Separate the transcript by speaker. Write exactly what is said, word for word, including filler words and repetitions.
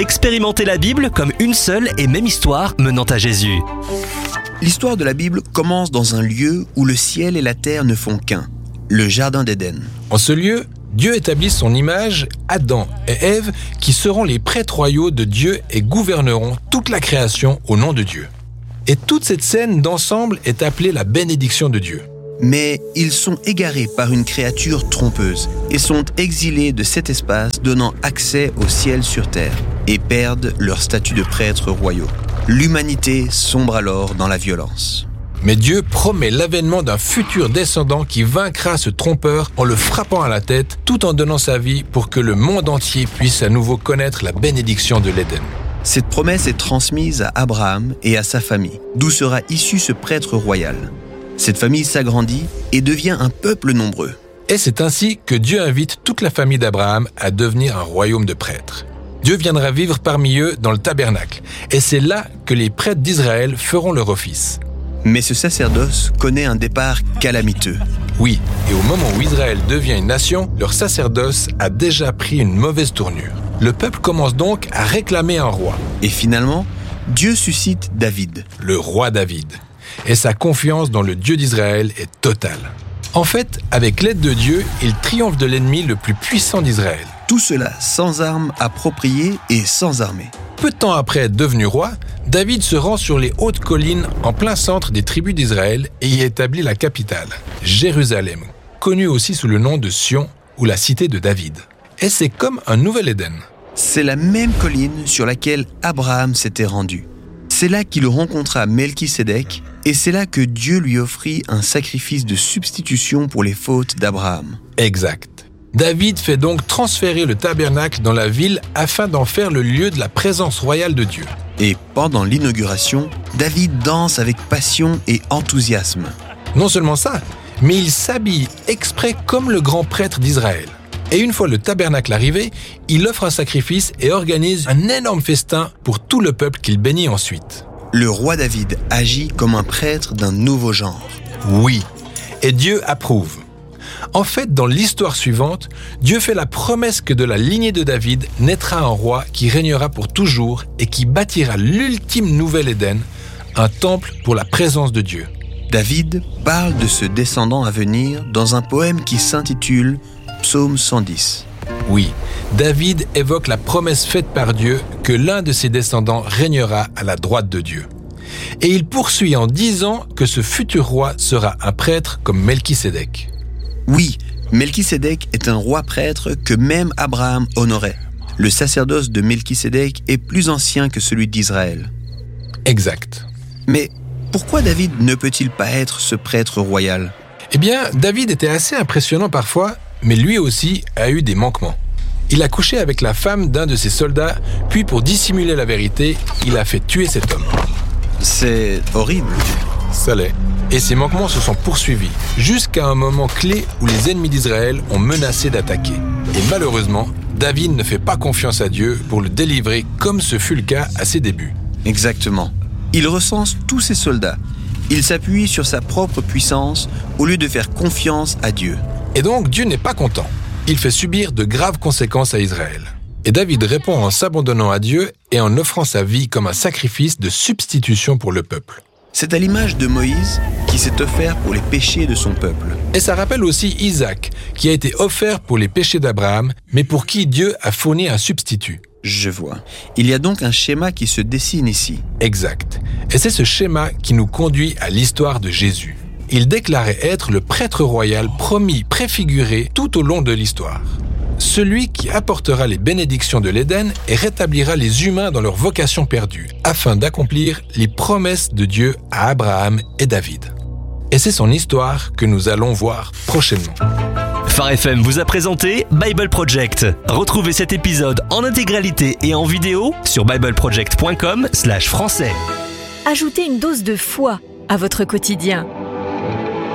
Speaker 1: Expérimentez la Bible comme une seule et même histoire menant à Jésus.
Speaker 2: L'histoire de la Bible commence dans un lieu où le ciel et la terre ne font qu'un, le Jardin d'Éden.
Speaker 3: En ce lieu, Dieu établit son image, Adam et Ève, qui seront les prêtres royaux de Dieu et gouverneront toute la création au nom de Dieu. Et toute cette scène d'ensemble est appelée la bénédiction de Dieu.
Speaker 2: Mais ils sont égarés par une créature trompeuse et sont exilés de cet espace donnant accès au ciel sur terre et perdent leur statut de prêtres royaux. L'humanité sombre alors dans la violence.
Speaker 3: Mais Dieu promet l'avènement d'un futur descendant qui vaincra ce trompeur en le frappant à la tête tout en donnant sa vie pour que le monde entier puisse à nouveau connaître la bénédiction de l'Éden.
Speaker 2: Cette promesse est transmise à Abraham et à sa famille, d'où sera issu ce prêtre royal. Cette famille s'agrandit et devient un peuple nombreux.
Speaker 3: Et c'est ainsi que Dieu invite toute la famille d'Abraham à devenir un royaume de prêtres. Dieu viendra vivre parmi eux dans le tabernacle, et c'est là que les prêtres d'Israël feront leur office.
Speaker 2: Mais ce sacerdoce connaît un départ calamiteux.
Speaker 3: Oui, et au moment où Israël devient une nation, leur sacerdoce a déjà pris une mauvaise tournure. Le peuple commence donc à réclamer un roi.
Speaker 2: Et finalement, Dieu suscite David.
Speaker 3: Le roi David. Et sa confiance dans le Dieu d'Israël est totale. En fait, avec l'aide de Dieu, il triomphe de l'ennemi le plus puissant d'Israël.
Speaker 2: Tout cela sans armes appropriées et sans armée.
Speaker 3: Peu de temps après être devenu roi, David se rend sur les hautes collines en plein centre des tribus d'Israël et y établit la capitale, Jérusalem, connue aussi sous le nom de Sion ou la cité de David. Et c'est comme un nouvel Éden.
Speaker 2: C'est la même colline sur laquelle Abraham s'était rendu. C'est là qu'il rencontra Melchisédek et c'est là que Dieu lui offrit un sacrifice de substitution pour les fautes d'Abraham.
Speaker 3: Exact. David fait donc transférer le tabernacle dans la ville afin d'en faire le lieu de la présence royale de Dieu.
Speaker 2: Et pendant l'inauguration, David danse avec passion et enthousiasme.
Speaker 3: Non seulement ça, mais il s'habille exprès comme le grand prêtre d'Israël. Et une fois le tabernacle arrivé, il offre un sacrifice et organise un énorme festin pour tout le peuple qu'il bénit ensuite.
Speaker 2: Le roi David agit comme un prêtre d'un nouveau genre.
Speaker 3: Oui, et Dieu approuve. En fait, dans l'histoire suivante, Dieu fait la promesse que de la lignée de David naîtra un roi qui régnera pour toujours et qui bâtira l'ultime nouvel Éden, un temple pour la présence de Dieu.
Speaker 2: David parle de ce descendant à venir dans un poème qui s'intitule Psaume cent dix.
Speaker 3: Oui, David évoque la promesse faite par Dieu que l'un de ses descendants régnera à la droite de Dieu. Et il poursuit en disant que ce futur roi sera un prêtre comme Melchisédek.
Speaker 2: Oui, Melchisédek est un roi prêtre que même Abraham honorait. Le sacerdoce de Melchisédek est plus ancien que celui d'Israël.
Speaker 3: Exact.
Speaker 2: Mais pourquoi David ne peut-il pas être ce prêtre royal ?
Speaker 3: Eh bien, David était assez impressionnant parfois, mais lui aussi a eu des manquements. Il a couché avec la femme d'un de ses soldats, puis pour dissimuler la vérité, il a fait tuer cet homme.
Speaker 2: C'est horrible.
Speaker 3: Ça l'est. Et ces manquements se sont poursuivis, jusqu'à un moment clé où les ennemis d'Israël ont menacé d'attaquer. Et malheureusement, David ne fait pas confiance à Dieu pour le délivrer comme ce fut le cas à ses débuts.
Speaker 2: Exactement. Il recense tous ses soldats. Il s'appuie sur sa propre puissance au lieu de faire confiance à Dieu.
Speaker 3: Et donc Dieu n'est pas content. Il fait subir de graves conséquences à Israël. Et David répond en s'abandonnant à Dieu et en offrant sa vie comme un sacrifice de substitution pour le peuple.
Speaker 2: C'est à l'image de Moïse qui s'est offert pour les péchés de son peuple.
Speaker 3: Et ça rappelle aussi Isaac, qui a été offert pour les péchés d'Abraham, mais pour qui Dieu a fourni un substitut.
Speaker 2: Je vois. Il y a donc un schéma qui se dessine ici.
Speaker 3: Exact. Et c'est ce schéma qui nous conduit à l'histoire de Jésus. Il déclarait être le prêtre royal promis, préfiguré tout au long de l'histoire. Celui qui apportera les bénédictions de l'Éden et rétablira les humains dans leur vocation perdue, afin d'accomplir les promesses de Dieu à Abraham et David. Et c'est son histoire que nous allons voir prochainement.
Speaker 1: Phare F M vous a présenté Bible Project. Retrouvez cet épisode en intégralité et en vidéo sur bible project point com slash français.
Speaker 4: Ajoutez une dose de foi à votre quotidien.